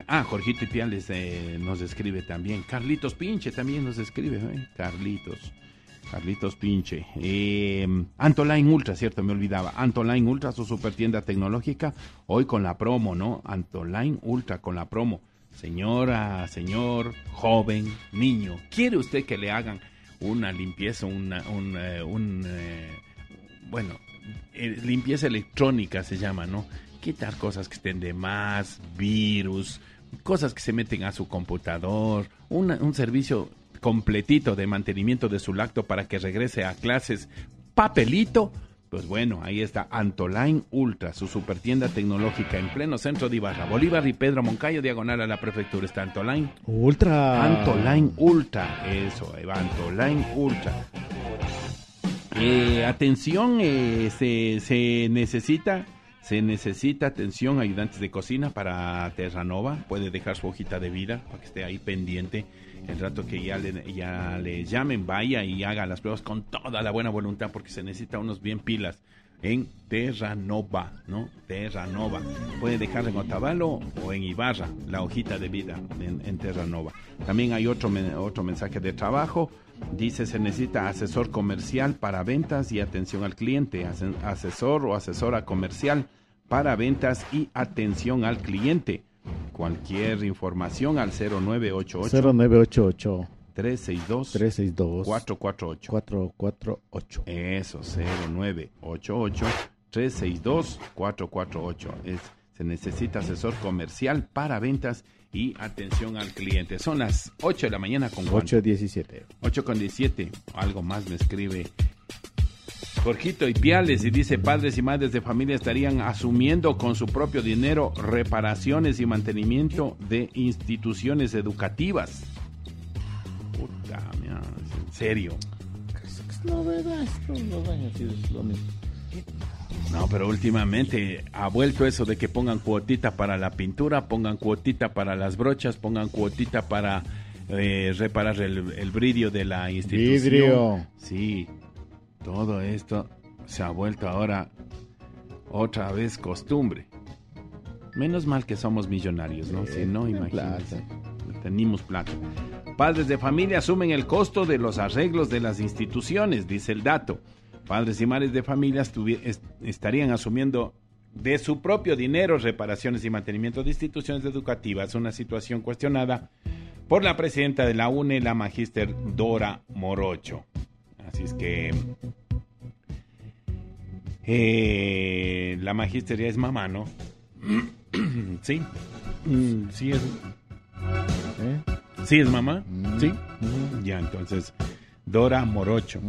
Jorgito Ipiales nos escribe también. Carlitos Pinche también nos escribe. Carlitos Pinche. Antoline Ultra, cierto, me olvidaba. Antoline Ultra, su super tienda tecnológica. Hoy con la promo, ¿no? Antoline Ultra con la promo. Señora, señor, joven, niño, ¿quiere usted que le hagan una limpieza, limpieza electrónica se llama, ¿no? Quitar cosas que estén de más, virus, cosas que se meten a su computador, un servicio completito de mantenimiento de su lacto para que regrese a clases, papelito. Pues bueno, ahí está Antoline Ultra, su super tienda tecnológica en pleno centro de Ibarra, Bolívar y Pedro Moncayo, diagonal a la prefectura. Está Antoline Ultra. Antoline Ultra, eso, ahí va, Antoline Ultra. Atención, se necesita atención, ayudantes de cocina para Terranova. Puede dejar su hojita de vida para que esté ahí pendiente. El rato que ya le llamen, vaya y haga las pruebas con toda la buena voluntad, porque se necesita unos bien pilas en Terranova, ¿no? Terranova. Puede dejar en Otavalo o en Ibarra la hojita de vida en Terranova. También hay otro mensaje de trabajo. Dice, se necesita asesor comercial para ventas y atención al cliente. Asesor o asesora comercial para ventas y atención al cliente. Cualquier información al 0988 362 448. Eso, 0988 362 448. Se necesita asesor comercial para ventas y atención al cliente. Son las 8 de la mañana con 8:17. 8:17. Algo más me escribe Jorgito Ipiales y dice, padres y madres de familia estarían asumiendo con su propio dinero reparaciones y mantenimiento de instituciones educativas. Puta, mira, en serio. No, verdad, los años es lo mismo. No, pero últimamente ha vuelto eso de que pongan cuotita para la pintura, pongan cuotita para las brochas, pongan cuotita para reparar el vidrio de la institución. Vidrio. Sí. Todo esto se ha vuelto ahora otra vez costumbre. Menos mal que somos millonarios, ¿no? Si no, imagínense. Tenemos plata. Padres de familia asumen el costo de los arreglos de las instituciones, dice el dato. Padres y madres de familia estarían asumiendo de su propio dinero reparaciones y mantenimiento de instituciones educativas, una situación cuestionada por la presidenta de la UNE, la magíster Dora Morocho. Así es que la magíster ya es mamá, ¿no? Sí. Sí es. ¿Sí es mamá? Sí. Ya, entonces, Dora Morocho.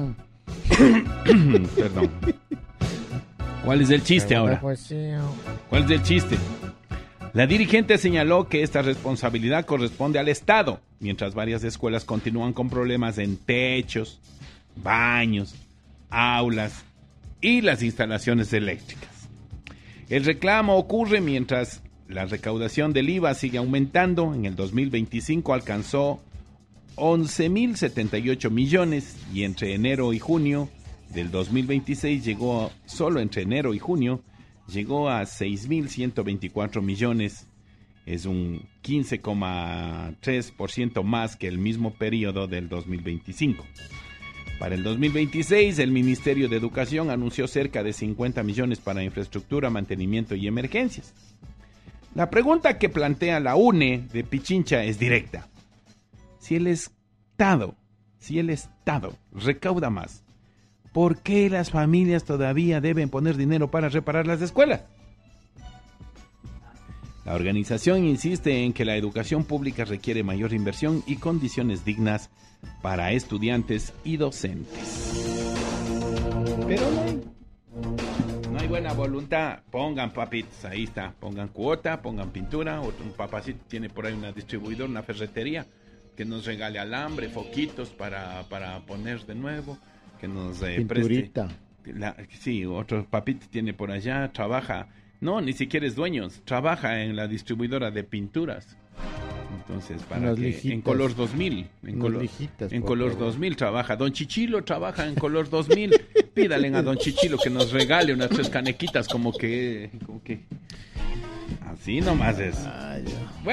Perdón. ¿Cuál es el chiste ahora? ¿Cuál es el chiste? La dirigente señaló que esta responsabilidad corresponde al Estado, mientras varias escuelas continúan con problemas en techos, baños, aulas y las instalaciones eléctricas. El reclamo ocurre mientras la recaudación del IVA sigue aumentando. En el 2025 alcanzó 11.078 millones y entre enero y junio del 2026 solo entre enero y junio, llegó a 6.124 millones. Es un 15,3% más que el mismo periodo del 2025. Para el 2026, el Ministerio de Educación anunció cerca de 50 millones para infraestructura, mantenimiento y emergencias. La pregunta que plantea la UNE de Pichincha es directa. Si el Estado recauda más, ¿por qué las familias todavía deben poner dinero para reparar las escuelas? La organización insiste en que la educación pública requiere mayor inversión y condiciones dignas para estudiantes y docentes. Pero no hay buena voluntad. Pongan, papitos, ahí está. Pongan cuota, pongan pintura. Un papacito tiene por ahí una distribuidora, una ferretería, que nos regale alambre, foquitos para poner de nuevo, que nos pinturita. Sí, otro papito tiene por allá, trabaja, no, ni siquiera es dueño, trabaja en la distribuidora de pinturas. Entonces, para que lijitas, en color 2000, en color 2000 trabaja. Don Chichilo trabaja en color 2000. Pídale a Don Chichilo que nos regale unas 3 canequitas, como que así nomás es.